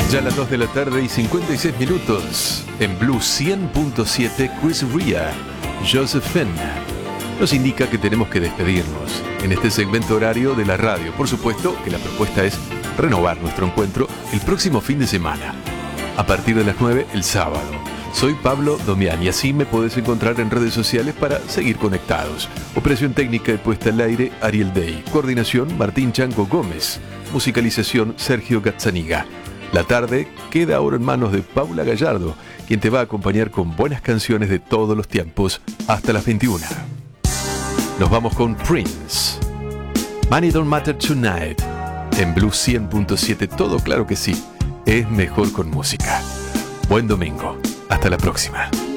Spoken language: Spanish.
Ya a las 2 de la tarde y 56 minutos. En Blue 100.7, Chris Rea, Josephine, nos indica que tenemos que despedirnos en este segmento horario de la radio. Por supuesto que la propuesta es renovar nuestro encuentro el próximo fin de semana, a partir de las 9 el sábado. Soy Pablo Domián y así me podés encontrar en redes sociales para seguir conectados. Operación técnica y puesta al aire, Ariel Day. Coordinación, Martín Chanco Gómez. Musicalización, Sergio Gazzaniga. La tarde queda ahora en manos de Paula Gallardo, quien te va a acompañar con buenas canciones de todos los tiempos hasta las 21. Nos vamos con Prince. Money Don't Matter Tonight. En Blue 100.7, todo claro que sí, es mejor con música. Buen domingo. Hasta la próxima.